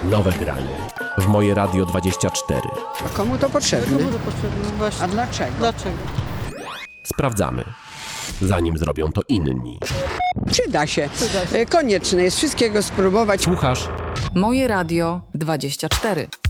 Nowe granie w Moje Radio 24. A komu to potrzebne? Komu to potrzebne? Właśnie. A dlaczego? Dlaczego? Sprawdzamy, zanim zrobią to inni. Przyda się. Przyda się. Konieczne jest wszystkiego spróbować. Słuchasz? Moje Radio 24.